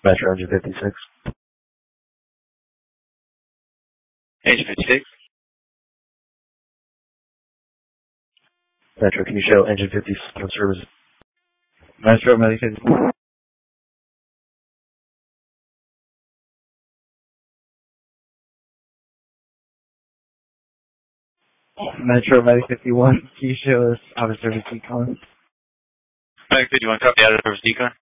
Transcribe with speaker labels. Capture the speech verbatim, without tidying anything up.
Speaker 1: Metro Engine fifty-six.
Speaker 2: Engine fifty-six.
Speaker 1: Metro, can you show Engine fifty-six on service?
Speaker 3: Metro, Medic fifty-four. Metro, Medic fifty-one, can you show us out of service decon?
Speaker 2: Medic fifty-one, copy out of service decon.